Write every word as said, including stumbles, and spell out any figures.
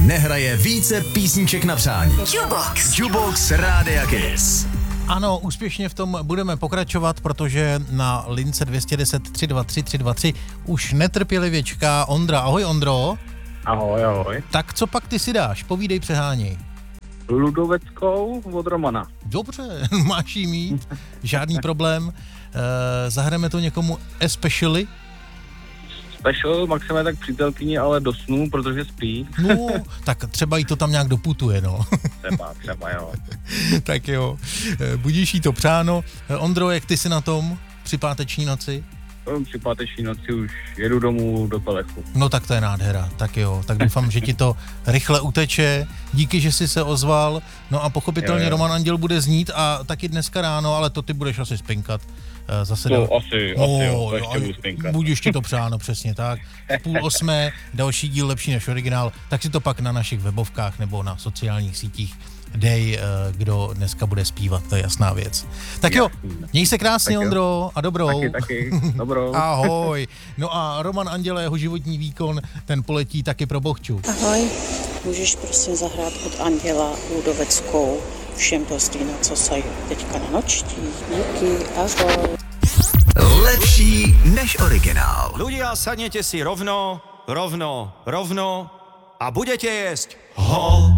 nehraje více písniček na přání. Jukebox. Jukebox Rádia Kiss. Ano, úspěšně v tom budeme pokračovat, protože na lince dvě stě deset tři dva tři tři dva tři už netrpělivě čeká Ondra. Ahoj, Ondro. Ahoj, ahoj. Tak co pak ty si dáš? Povídej, přeháněj. Ludoveckou od Romana. Dobře, máš jí mít, žádný problém. E, zahrajeme to někomu especially? Special, maximálně tak přítelkyni, ale do snů, protože spí. No, tak třeba jí to tam nějak doputuje, no. Třeba, třeba, jo. Tak jo, e, budíš jí to přáno. E, Ondro, jak ty jsi na tom při páteční noci? Při páteční noci už jedu domů do Pelechu. No tak to je nádhera, tak jo, tak doufám, že ti to rychle uteče, díky, že jsi se ozval, no a pochopitelně Jo, jo. Roman Anděl bude znít a taky dneska ráno, ale to ty budeš asi spinkat. eh, Zase To dal... asi, asi jo, to ještě budu spinkat. Budíš ti to přáno, přesně tak. V půl osmé, další díl lepší než originál, tak si to pak na našich webovkách nebo na sociálních sítích dej, eh, kdo dneska bude zpívat, to je jasná věc. Tak jo, měj se krásně, Tak jo. Ondro, a dobrou. Taky, taky, dobrou. Ahoj. No a Roman Anděl, jeho životní výkon, ten poletí taky pro Bohču. Ahoj, můžeš prosím zahrát od Anděla Ludoveckou všem dostýna, co sají teďka na nočtí. Díky, ahoj. Lepší než originál. Ľudia, sadnete si rovno, rovno, rovno a budete jesť ho.